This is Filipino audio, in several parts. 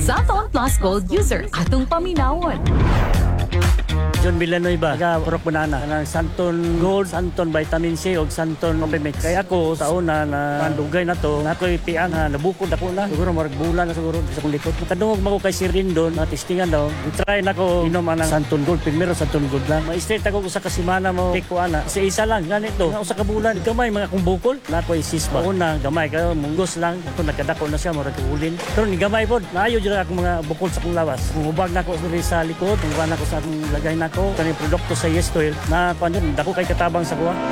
Santon Plus Gold user atong paminawon. John Villanueva, taga Purok Banana, ng Santon Gold, Santon Vitamin C o Santon Opimix. Kaya ako sa una na mandugay na to, na ako'y piang nabukod ako na. Siguro marag bulan na siguro sa kong likod. Makadungog mo ko kay Sir Rindon, testingan daw. I-try na ko inom ang Santon Gold. Primero Santon Gold lang. Ma-straight ako sa kasimana mo. Take ko ana. Kasi isa lang, ganito. Usa ka bulan. Gamay mga kong bukol. Na ako'y sispa. Una, gamay. Kaya munggos lang. Ako nagkadako na siya, marag ulin. Pero ni gamay po. Naayo dyan ako mga bukol sa kong lawas. Kung hubag na ako sa likod, kung na ako sa akong lagay na ko kaning produkto sa Yes Oil na paano dako kay katabang sa kuha.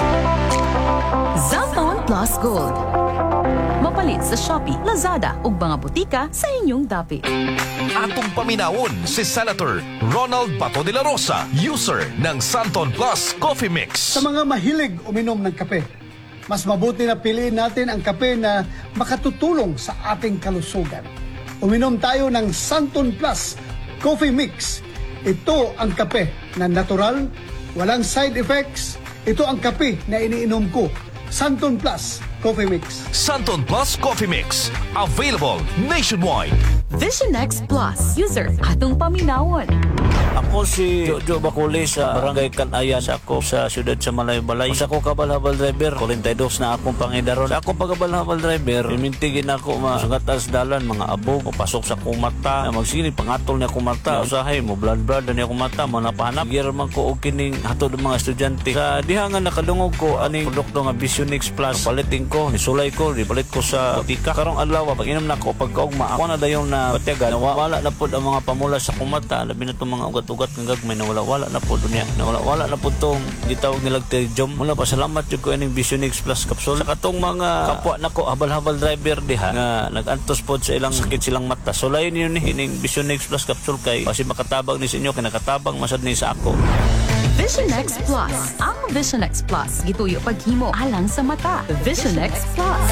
Santon Plus Gold. Mapalit sa Shopee, Lazada ug mga butika sa inyong dapit. Atong paminawon si Senator Ronald Bato de la Rosa, user ng Santon Plus Coffee Mix. Sa mga mahilig uminom ng kape, mas mabuti na piliin natin ang kape na makatutulong sa ating kalusugan. Uminom tayo ng Santon Plus Coffee Mix. Ito ang kape na natural, walang side effects. Ito ang kape na iniinom ko. Santon Plus Coffee Mix. Santon Plus Coffee Mix. Available nationwide. Vision X Plus user atong paminawon. Ako si Jojo Baculi sa Barangay Kanayan sa ako sa siyudad sa Malaybalay. Sa ako kabal-habal driver, 42 na akong pangidaron. Sa ako pagkabal-habal driver, imintigin ako masungatas dalan, mga abog, pasok sa kumata, magsinit, pangatol niya kumata, usahay mo, blood niya kumata, mo napahanap. Giraman ko o kining hatod ng mga estudyante. Sa dihangan nakadungog ko, aning produkto nga Vision X Plus, palitin ko, nisulay ko, ipalit ko sa butika. Karong adlaw, pag inom na ko, pagkaugma, ako na dayon na patiagan, wala na po ang mga pamula sa kumata, labi na itong mga ugat ng gagmay na wala na po dunya na wala na po itong gitawag nilang terjom. Mula pa salamat yung ko ining Vision X Plus capsule sa katong mga kapwa na ko habal-habal driver diha nga nag-antos po sa ilang sakit silang mata. So layon yun ining Vision X Plus capsule kay kasi makatabang ni sa inyo kay nakatabang masad ni sa ako. Vision X Plus. Ang Vision X Plus gituyo paghimo alang sa mata. Vision X Plus.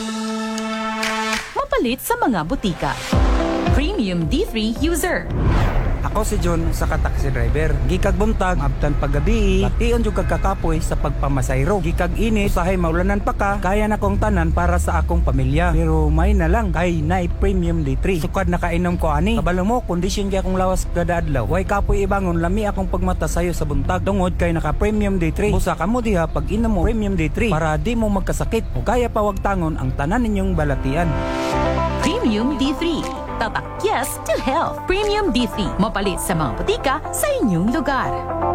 Mapalit sa mga butika. Premium D3 user. Ako si John sa taxi driver. Gikag buntag, abtan paggabi, bation jud kag kakapoy sa pagpamasayro. Gikag init, usahay maulanan pa ka, kaya na kong tanan para sa akong pamilya. Pero may na lang, kay na premium D3. Sukad nakainom ko ani. Kabalo mo, kondisyon kaya akong lawas kada adlaw. Way kapoy ibangon, lami akong pagmata sayo sa buntag. Tungod kay naka premium D3. Busa ka mo diha pag inom mo premium D3 para di mo magkasakit. O kaya pa wag tangon ang tanan ninyong balatian. Premium D3. Tatak yes to health. Premium D3. Mapalit sa mga butika sa inyong lugar.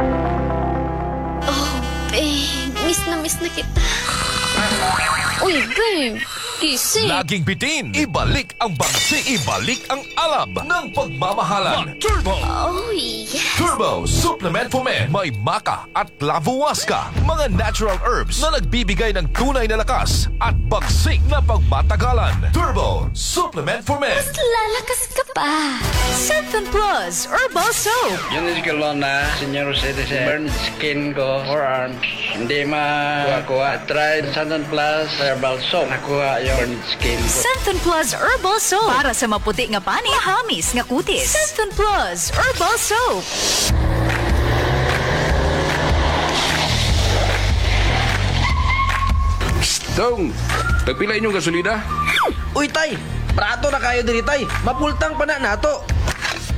Oh, babe. Miss na kita. Uy, babe. Gising. Laging bitin, ibalik ang bagsi, ibalik ang alab ng pagmamahalan. Turbo! Oh, yes. Turbo Supplement for Men. May maka at lavuwaska, mga natural herbs na nagbibigay ng tunay na lakas at bagsik na pagmatagalan. Turbo Supplement for Men. Lalakas ka pa. Santon Plus Herbal Soap. Yun is ko na senior citizen. Burn skin ko, forearms. Hindi makuha. Try Santon Plus Herbal Soap. Nakuha yung burn skin ko. Santon Plus Herbal Soap. Para sa maputi nga pani, mahamis nga kutis. Santon Plus Herbal Soap. Dong, nagpila inyong gasolina? Uy, tay! Prato na kayo diri, tay! Mapultang pa na nato!